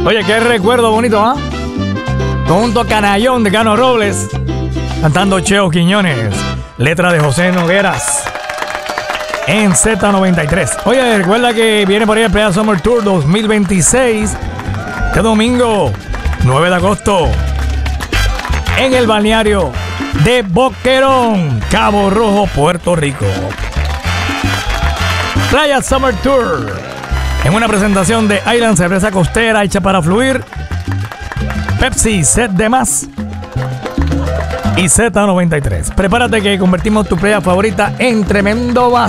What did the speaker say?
Oye, qué recuerdo bonito, ¿ah? Conjunto Canallón de Cano Robles, cantando Cheo Quiñones, letra de José Nogueras, en Z93. Oye, recuerda que viene por ahí el Playa Summer Tour 2026, este domingo, 9 de agosto, en el balneario de Boquerón, Cabo Rojo, Puerto Rico. Playa Summer Tour, en una presentación de Island Cerveza Costera hecha para fluir, Pepsi, Set de Más y Z93. Prepárate que convertimos tu playa favorita en tremendo vaso.